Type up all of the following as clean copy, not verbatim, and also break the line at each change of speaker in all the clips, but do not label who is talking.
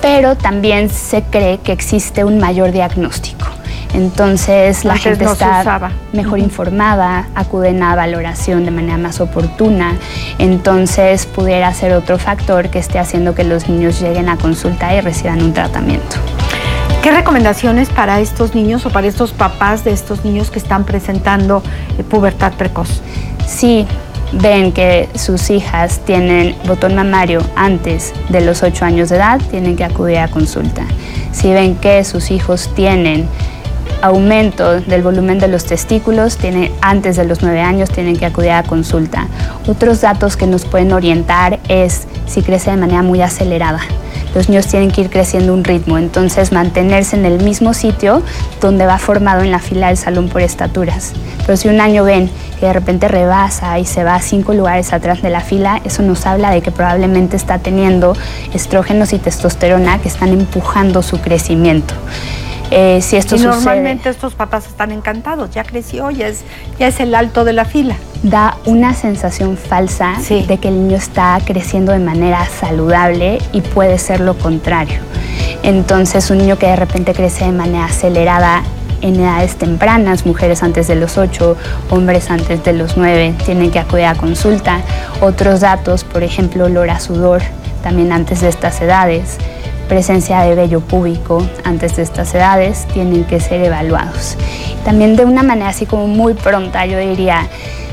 pero también se cree que existe un mayor diagnóstico. Entonces la gente está mejor informada, acuden a valoración de manera más oportuna, entonces pudiera ser otro factor que esté haciendo que los niños lleguen a consulta y reciban un tratamiento.
¿Qué recomendaciones para estos niños o para estos papás de estos niños que están presentando pubertad precoz?
Sí, ven que sus hijas tienen botón mamario antes de los 8 años de edad, tienen que acudir a consulta. Si ven que sus hijos tienen aumento del volumen de los testículos, antes de los 9 años tienen que acudir a consulta. Otros datos que nos pueden orientar es si crece de manera muy acelerada. Los niños tienen que ir creciendo a un ritmo, entonces mantenerse en el mismo sitio donde va formado en la fila del salón por estaturas. Pero si un año ven que de repente rebasa y se va a 5 lugares atrás de la fila, eso nos habla de que probablemente está teniendo estrógenos y testosterona que están empujando su crecimiento. Si esto sucede,
normalmente estos papás están encantados, ya creció, ya es el alto de la fila.
Da una sensación falsa de que el niño está creciendo de manera saludable y puede ser lo contrario. Entonces un niño que de repente crece de manera acelerada en edades tempranas, mujeres antes de los 8, hombres antes de los 9, tienen que acudir a consulta. Otros datos, por ejemplo, olor a sudor, también antes de estas edades. Presencia de vello púbico antes de estas edades tienen que ser evaluados. También de una manera así como muy pronta, yo diría,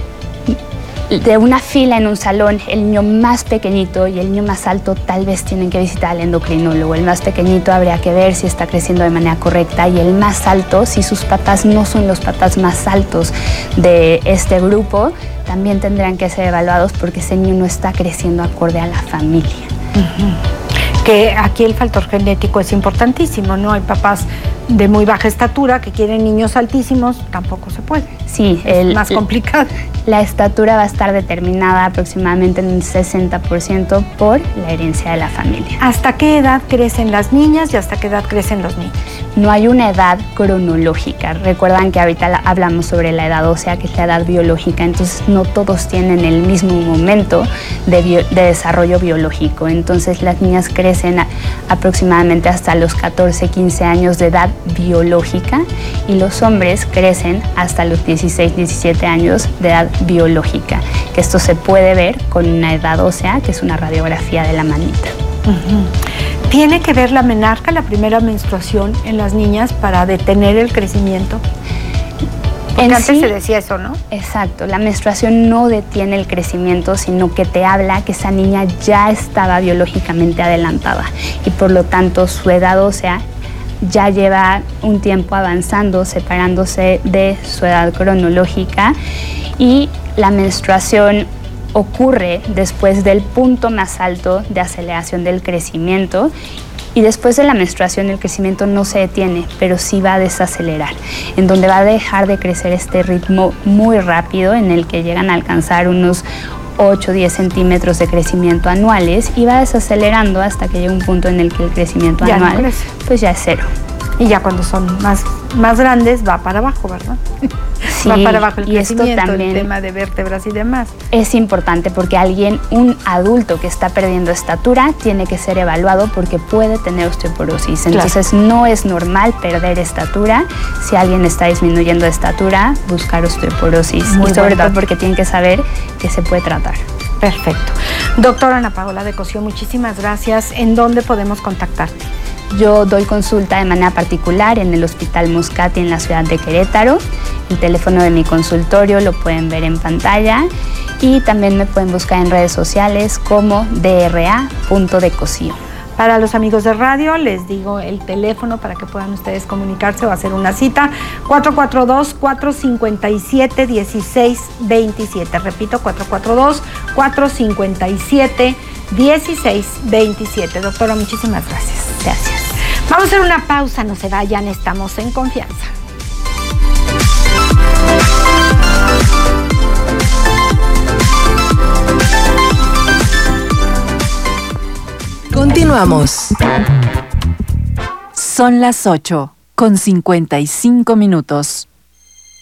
de una fila en un salón, el niño más pequeñito y el niño más alto tal vez tienen que visitar al endocrinólogo. El más pequeñito habría que ver si está creciendo de manera correcta y el más alto, si sus papás no son los papás más altos de este grupo, también tendrán que ser evaluados porque ese niño no está creciendo acorde a la familia.
Que aquí el factor genético es importantísimo, ¿no? Hay papás de muy baja estatura que quieren niños altísimos, tampoco se puede.
Sí,
es más complicado.
La estatura va a estar determinada aproximadamente en un 60% por la herencia de la familia.
¿Hasta qué edad crecen las niñas y hasta qué edad crecen los niños?
No hay una edad cronológica. Recuerdan que ahorita hablamos sobre la edad ósea, que es la edad biológica, entonces no todos tienen el mismo momento de desarrollo biológico. Entonces las niñas crecen aproximadamente hasta los 14, 15 años de edad biológica y los hombres crecen hasta los 16, 17 años de edad biológica, que esto se puede ver con una edad ósea, que es una radiografía de la manita.
¿Tiene que ver la menarca, la primera menstruación en las niñas para detener el crecimiento? Porque antes se decía eso, ¿no?
Exacto, la menstruación no detiene el crecimiento, sino que te habla que esa niña ya estaba biológicamente adelantada y por lo tanto su edad ósea ya lleva un tiempo avanzando, separándose de su edad cronológica y la menstruación ocurre después del punto más alto de aceleración del crecimiento y después de la menstruación el crecimiento no se detiene, pero sí va a desacelerar, en donde va a dejar de crecer este ritmo muy rápido en el que llegan a alcanzar unos 8 o 10 centímetros de crecimiento anuales y va desacelerando hasta que llega un punto en el que el crecimiento anual no pues ya es 0.
Y ya cuando son más grandes va para abajo, ¿verdad?
Sí,
va para abajo el
y
crecimiento,
esto también
el tema de vértebras y demás.
Es importante porque un adulto que está perdiendo estatura tiene que ser evaluado porque puede tener osteoporosis. Entonces no es normal perder estatura. Si alguien está disminuyendo de estatura, buscar osteoporosis. Y sobre todo porque tienen que saber que se puede tratar.
Perfecto. Doctora Ana Paola de Cosío, muchísimas gracias. ¿En dónde podemos contactarte?
Yo doy consulta de manera particular en el Hospital Moscati en la ciudad de Querétaro. El teléfono de mi consultorio lo pueden ver en pantalla y también me pueden buscar en redes sociales como dra.decosío.
Para los amigos de radio, les digo el teléfono para que puedan ustedes comunicarse o hacer una cita, 442-457-1627. Repito, 442-457-1627. Doctora, muchísimas gracias.
Gracias.
Vamos a hacer una pausa, no se vayan, estamos en confianza.
Continuamos. Son las 8:55.